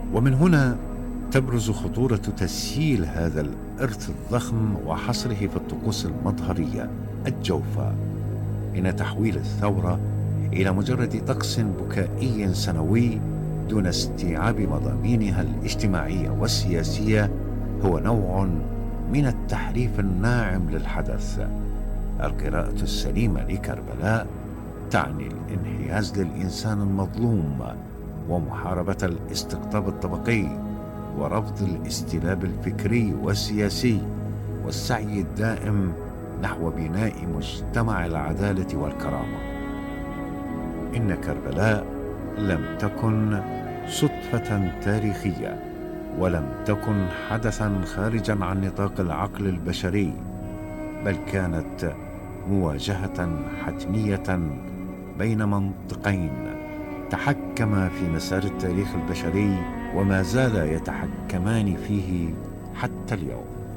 ومن هنا تبرز خطورة تسييل هذا الإرث الضخم وحصره في الطقوس المظهرية الجوفاء، إن تحويل الثورة إلى مجرد طقس بكائي سنوي دون استيعاب مضامينها الاجتماعية والسياسية هو نوع من التحريف الناعم للحدث. القراءة السليمة لكربلاء تعني الانحياز للإنسان المظلوم ومحاربة الاستقطاب الطبقي ورفض الاستلاب الفكري والسياسي والسعي الدائم نحو بناء مجتمع العدالة والكرامة. إن كربلاء لم تكن صدفة تاريخية، ولم تكن حدثا خارجا عن نطاق العقل البشري، بل كانت مواجهة حتمية بين منطقين تحكما في مسار التاريخ البشري وما زال يتحكمان فيه حتى اليوم.